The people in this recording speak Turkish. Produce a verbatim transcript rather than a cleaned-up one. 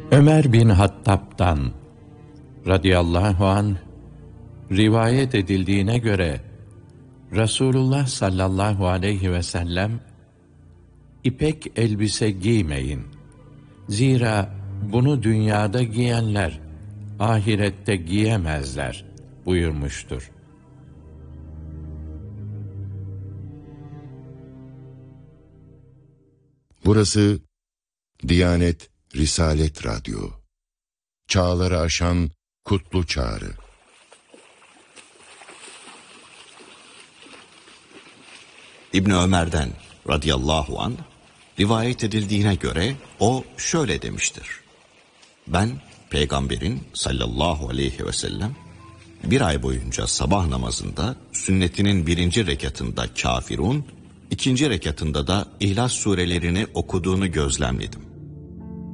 Ömer bin Hattab'dan radıyallahu anh rivayet edildiğine göre Resulullah sallallahu aleyhi ve sellem İpek elbise giymeyin. Zira bunu dünyada giyenler ahirette giyemezler buyurmuştur. Burası Diyanet Risalet Radyo. Çağları aşan kutlu çağrı. İbn Ömer'den radıyallahu anh rivayet edildiğine göre o şöyle demiştir. Ben Peygamberin sallallahu aleyhi ve sellem bir ay boyunca sabah namazında sünnetinin birinci rekatında Kafirun, ikinci rekatında da İhlas surelerini okuduğunu gözlemledim.